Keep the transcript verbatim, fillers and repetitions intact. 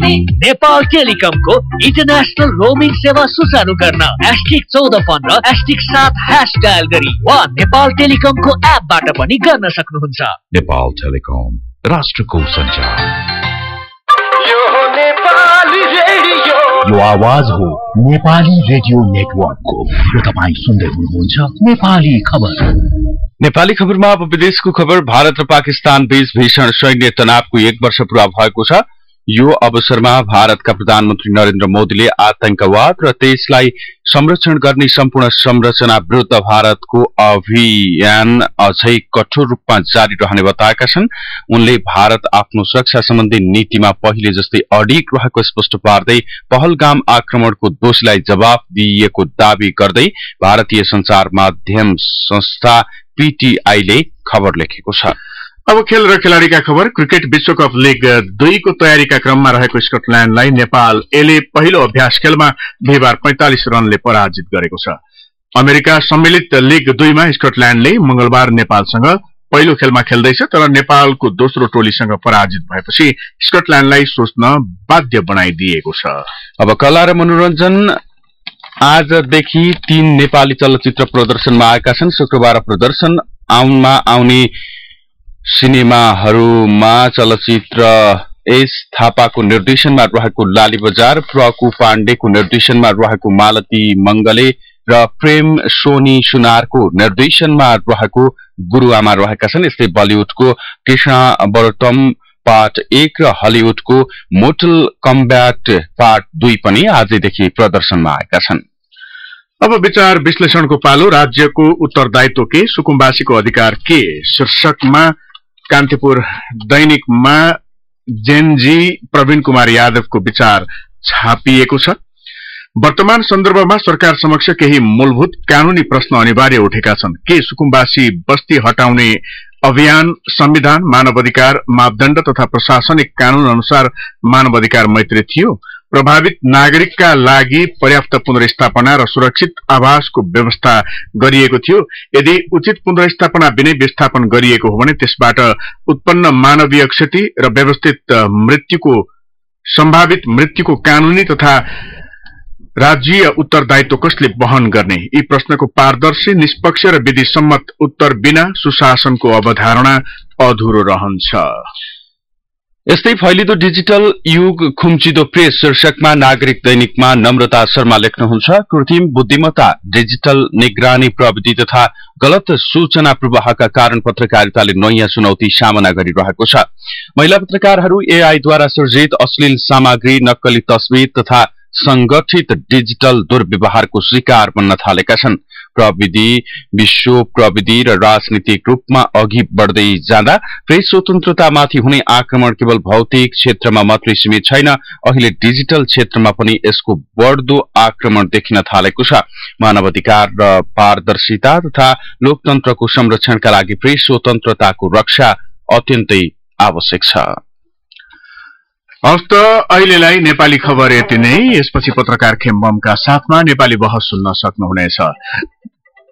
Nepal टेलिकमको international roaming सेवा सुचारू गर्न एस्टिक चौध पन्ध्र एस्टिक सात ह्यास डायल गरी वा नेपाल टेलिकमको एपबाट पनि गर्न सक्नुहुन्छ। नेपाल टेलिकम, राष्ट्रको सञ्चार। यो आवाज हो नेपाली रेडियो नेटवर्कको। यो तपाईँ सुन्दै हुनुहुन्छ नेपाली खबर। नेपाली खबरमा अब विदेशको खबर। भारत र पाकिस्तान बीच भीषण सैन्य तनावको एक वर्ष पूरा भएको छ। यो अवसरमा भारतका प्रधानमन्त्री नरेन्द्र मोदीले आतंकवाद र त्यसलाई संरक्षण गर्ने सम्पूर्ण संरचना विरुद्ध भारतको अभियान अझै कठोर रूपमा जारी रहने बताएका छन्। उनले भारत आफ्नो सुरक्षा सम्बन्धी नीतिमा पहिले जस्तै अडिग रहेको स्पष्ट पार्दै पहलगाम आक्रमणको दोषीलाई जवाफ दिइएको दावी गर्दै भारतीय संचार माध्यम संस्था पीटीआईले खबर लेखेको छ। अब खेल र खेलाड़ीका खबर। क्रिकेट विश्वकप लीग दुईको तयारीका क्रममा रहेको स्कटल्याण्डलाई नेपाल एले पहिलो अभ्यास खेलमा बिहिबार पैंतालिस रनले पराजित गरेको छ। अमेरिका सम्मिलित लीग दुईमा स्कटल्याण्डले मंगलबार नेपालसँग पहिलो खेलमा खेल्दैछ, तर नेपालको दोस्रो टोलीसँग पराजित भएपछि स्कटल्याण्डलाई सोच्न बाध्य बनाइदिएको छ। अब कला र मनोरञ्जन। आजदेखि तीन नेपाली चलचित्र प्रदर्शनमा आएका छन्। शुक्रबार प्रदर्शन आउनमा आउने सिनेमाहरूमा चलचित्र एस थापाको निर्देशनमा रहेको लाली बजार, प्रकु पाण्डेको निर्देशनमा रहेको मालती मंगले र प्रेम सोनी सुनारको निर्देशनमा रहेको गुरुआमा रहेका छन्। यस्तै बलिउडको कृष्णा बर्तम पार्ट एक र हलिउडको मोटल कम्ब्याट पार्ट दुई पनि आजदेखि प्रदर्शनमा आएका छन्। अब विचार विश्लेषणको पालो। राज्यको उत्तरदायित्व के, सुकुम्बासीको अधिकार के शीर्षकमा कान्तिपुर दैनिकमा जेनजी प्रवीण कुमार यादवको विचार छापिएको छ। वर्तमान सन्दर्भमा सरकार समक्ष केही मूलभूत कानूनी प्रश्न अनिवार्य उठेका छन्। के सुकुम्बासी बस्ती हटाउने अभियान संविधान, मानवाधिकार मापदण्ड तथा प्रशासनिक कानून अनुसार मानवाधिकार मैत्री थियो? प्रभावित नागरिकका लागि पर्याप्त पुनर्स्थापना र सुरक्षित आवासको व्यवस्था गरिएको थियो? यदि उचित पुनर्स्थापना बिनै विस्थापन गरिएको हो भने त्यसबाट उत्पन्न मानवीय क्षति र व्यवस्थित मृत्युको सम्भावित मृत्युको कानूनी तथा राज्यीय उत्तरदायित्व कसले वहन गर्ने? यी प्रश्नको पारदर्शी, निष्पक्ष र विधिसम्मत उत्तर बिना सुशासनको अवधारणा अधुरो रहन्छ। यस्तै फैलिदो डिजिटल युग खुम्चिदो प्रेस शीर्षकमा नागरिक दैनिकमा नम्रता शर्मा लेख्नुहुन्छ, कृत्रिम बुद्धिमत्ता, डिजिटल निगरानी प्रविधि तथा गलत सूचना प्रवाहका कारण पत्रकारिताले नयाँ चुनौती सामना गरिरहेको छ। महिला पत्रकारहरू एआईद्वारा सृजित अश्लील सामग्री, नक्कली तस्बिर तथा संगठित डिजिटल दुर्व्यवहारको शिकार बन्न थालेका छन्। प्रविधि विश्व प्रविधि र राजनीतिक रूपमा अघि बढ्दै जाँदा प्रेस स्वतन्त्रतामाथि हुने आक्रमण केवल भौतिक क्षेत्रमा मात्रै सीमित छैन, अहिले डिजिटल क्षेत्रमा पनि यसको बढ्दो आक्रमण देखिन थालेको छ। मानवाधिकार र पारदर्शिता तथा लोकतन्त्रको संरक्षणका लागि प्रेस स्वतन्त्रताको रक्षा अत्यन्तै आवश्यक छ। हवस् त अहिलेलाई नेपाली खबर यति नै। यसपछि पत्रकार खेम्बमका साथमा नेपाली बहस सुन्न सक्नुहुनेछ।